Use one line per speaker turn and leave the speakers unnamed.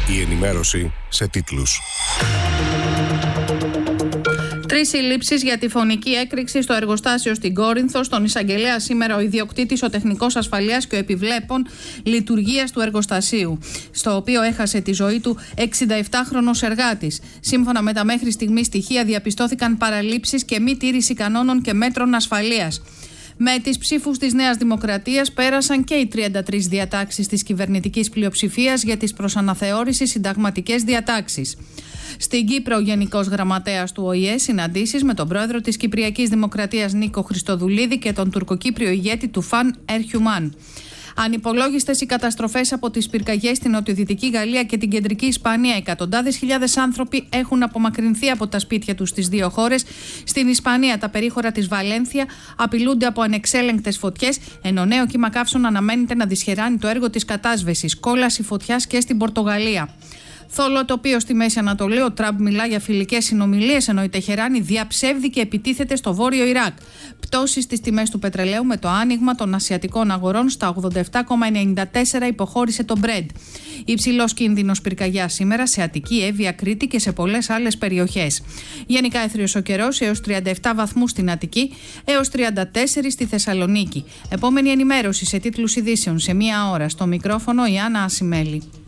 Η ενημέρωση σε τίτλους.
3 συλλήψεις για τη φωνική έκρηξη στο εργοστάσιο στην Κόρινθο. Στον εισαγγελέα σήμερα ο ιδιοκτήτης, ο τεχνικός ασφαλείας και ο επιβλέπων λειτουργίας του εργοστασίου, στο οποίο έχασε τη ζωή του 67χρονος εργάτης. Σύμφωνα με τα μέχρι στιγμής στοιχεία, διαπιστώθηκαν παραλήψεις και μη τήρηση κανόνων και μέτρων ασφαλείας. Με τις ψήφους της Νέας Δημοκρατίας πέρασαν και οι 33 διατάξεις της κυβερνητικής πλειοψηφίας για τις προσαναθεώρησης συνταγματικές διατάξεις. Στην Κύπρο, ο Γενικός Γραμματέας του ΟΗΕ συναντήσεις με τον πρόεδρο της Κυπριακής Δημοκρατίας Νίκο Χριστοδουλίδη και τον τουρκοκύπριο ηγέτη του Φαν Ερχιουμάν. Ανυπολόγιστες οι καταστροφές από τις πυρκαγιές στην νοτιοδυτική Γαλλία και την κεντρική Ισπανία. Εκατοντάδες χιλιάδες άνθρωποι έχουν απομακρυνθεί από τα σπίτια τους στις δύο χώρες. Στην Ισπανία, τα περίχωρα της Βαλένθια απειλούνται από ανεξέλεγκτες φωτιές, ενώ νέο κύμα καύσων αναμένεται να δυσχεράνει το έργο της κατάσβεσης. Κόλαση φωτιάς και στην Πορτογαλία. Θόλο τοπίο στη Μέση Ανατολή. Ο Τραμπ μιλά για φιλικές συνομιλίες, ενώ η Τεχεράνη διαψεύδει και επιτίθεται στο βόρειο Ιράκ. Πτώση στις τιμές του πετρελαίου με το άνοιγμα των ασιατικών αγορών στα 87,94 υποχώρησε το Brent. Υψηλός κίνδυνος πυρκαγιάς σήμερα σε Αττική, Εύβοια, Κρήτη και σε πολλές άλλες περιοχές. Γενικά έθριος ο καιρός, έως 37 βαθμούς στην Αττική, έως 34 στη Θεσσαλονίκη. Επόμενη ενημέρωση σε τίτλους ειδήσεων σε 1 ώρα. Στο μικρόφωνο η Άννα Ασημέλη.